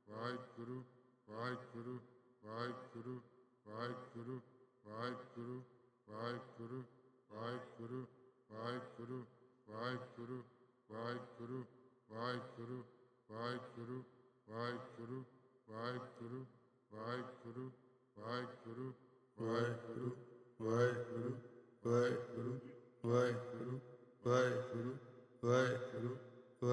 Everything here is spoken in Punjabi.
ਵਾਹਿਗੁਰੂ ਵਾਹਿਗੁਰੂ ਵਾਹਿਗੁਰੂ ਵਾਹਿਗੁਰੂ ਵਾਹਿਗੁਰੂ ਵਾਹਿਗੁਰੂ ਵਾਹਿਗੁਰੂ ਵਾਹਿਗੁਰੂ ਵਾਹਿਗੁਰੂ ਵਾਹਿਗੁਰੂ ਵਾਹਿਗੁਰੂ ਵਾਹਿਗੁਰੂ ਵਾਹਿਗੁਰੂ ਵਾਹਿਗੁਰੂ ਵਾਹਿਗੁਰੂ ਵਾਹਿਗੁਰੂ ਵਾਹਿਗੁਰੂ